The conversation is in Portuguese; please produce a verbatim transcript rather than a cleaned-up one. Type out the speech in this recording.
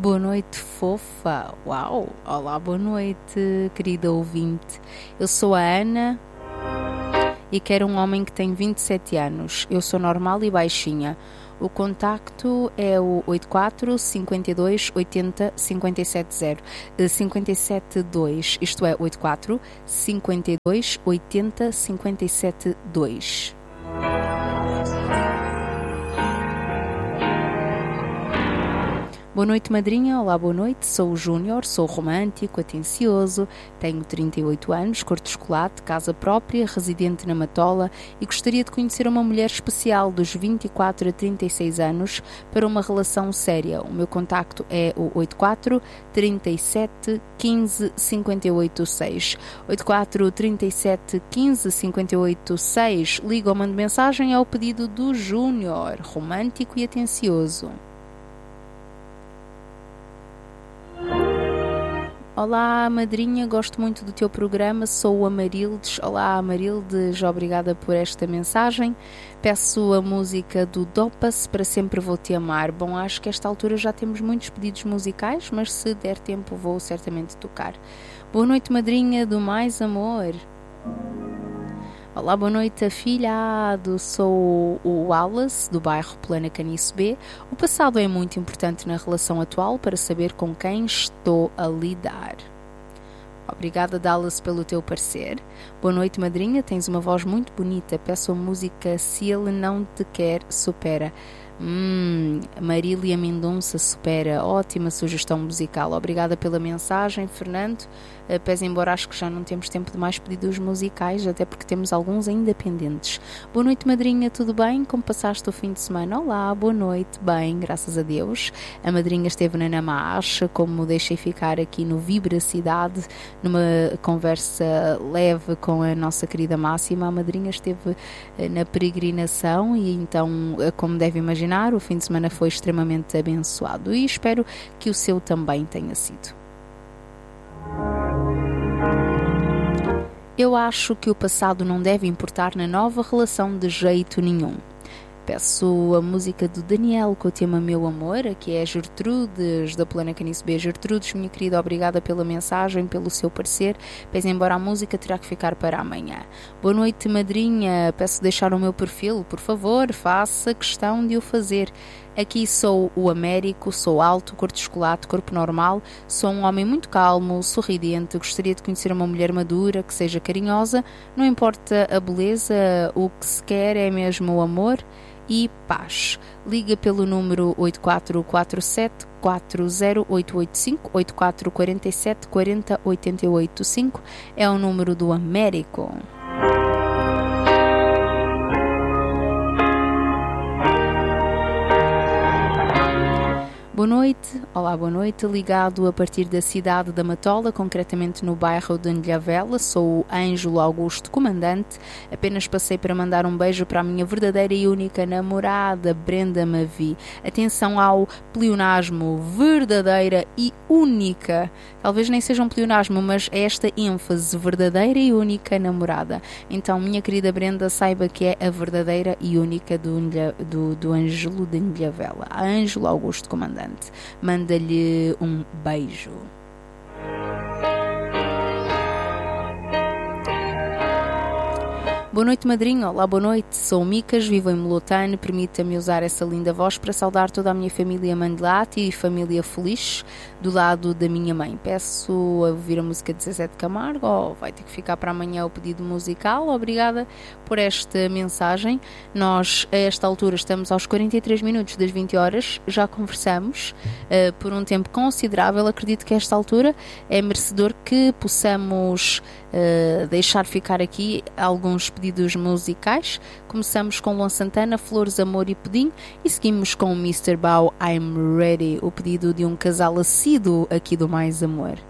Boa noite, fofa. Uau! Olá, boa noite, querida ouvinte. Eu sou a Ana e quero um homem que tem vinte e sete anos. Eu sou normal e baixinha. O contacto é o oito quatro, cinco dois, oito zero, cinco sete zero, cinco sete dois, isto é, oito quatro, cinco dois, oito zero, cinco sete dois. Boa noite, madrinha. Olá, boa noite. Sou o Júnior, sou romântico, atencioso, tenho trinta e oito anos, cor de chocolate, casa própria, residente na Matola e gostaria de conhecer uma mulher especial dos vinte e quatro a trinta e seis anos para uma relação séria. O meu contacto é o oito quatro, trinta e sete, quinze, cinquenta e oito, seis. oito quatro, trinta e sete, quinze, cinquenta e oito, seis. Liga ou manda mensagem ao pedido do Júnior, romântico e atencioso. Olá, madrinha, gosto muito do teu programa, sou o Amarildes. Olá, Amarildes, obrigada por esta mensagem. Peço a música do Dopas, Para Sempre Vou Te Amar. Bom, acho que a esta altura já temos muitos pedidos musicais, mas se der tempo vou certamente tocar. Boa noite, madrinha do Mais Amor. Olá, boa noite, afilhado. Sou o Wallace, do bairro Plana Caniço B. O passado é muito importante na relação atual para saber com quem estou a lidar. Obrigada, Dallas, pelo teu parecer. Boa noite, madrinha. Tens uma voz muito bonita. Peço a música Se Ele Não Te Quer, Supera. Hum, Marília Mendonça, Supera. Ótima sugestão musical. Obrigada pela mensagem, Fernando. Uh, pese embora acho que já não temos tempo de mais pedidos musicais, até porque temos alguns ainda pendentes. Boa noite, madrinha, tudo bem? Como passaste o fim de semana? Olá, boa noite. Bem, graças a Deus. A madrinha esteve na Namache, como deixei ficar aqui no Vibra Cidade, numa conversa leve com a nossa querida Máxima. A madrinha esteve uh, na peregrinação e então, uh, como deve imaginar, o fim de semana foi extremamente abençoado e espero que o seu também tenha sido. Eu acho que o passado não deve importar na nova relação de jeito nenhum. Peço a música do Daniel com o tema Meu Amor, que é Gertrudes, da Plana Caniço B. Gertrudes, minha querida, obrigada pela mensagem, pelo seu parecer. Pese embora a música terá que ficar para amanhã. Boa noite, madrinha. Peço deixar o meu perfil, por favor, faça questão de o fazer. Aqui sou o Américo, sou alto, cor de chocolate, corpo normal, sou um homem muito calmo, sorridente, gostaria de conhecer uma mulher madura, que seja carinhosa, não importa a beleza, o que se quer é mesmo o amor e paz. Liga pelo número oito quatro quatro sete quatro zero oito oito cinco, oito quatro quatro sete quatro zero oito oito cinco, é o número do Américo. Boa noite, olá, boa noite, ligado a partir da cidade da Matola, concretamente no bairro de Nhlavela, sou o Ângelo Augusto Comandante, apenas passei para mandar um beijo para a minha verdadeira e única namorada, Brenda Mavi. Atenção ao pleonasmo, verdadeira e única, talvez nem seja um pleonasmo, mas é esta ênfase, verdadeira e única namorada. Então, minha querida Brenda, saiba que é a verdadeira e única do, do, do Ângelo de Nhlavela, Ângelo Augusto Comandante. Manda-lhe um beijo. Boa noite, madrinha. Olá, boa noite. Sou Micas, vivo em Molotano. Permita-me usar essa linda voz para saudar toda a minha família Mandelati e família Feliz do lado da minha mãe. Peço a ouvir a música de Zezé de Camargo. Oh, vai ter que ficar para amanhã o pedido musical. Obrigada por esta mensagem. Nós, a esta altura, estamos aos quarenta e três minutos das vinte horas. Já conversamos uh, por um tempo considerável. Acredito que a esta altura é merecedor que possamos uh, deixar ficar aqui alguns pedidos musicais. Começamos com Luan Santana, Flores, Amor e Pudim e seguimos com mister Bao, I'm Ready, o pedido de um casal assíduo aqui do Mais Amor.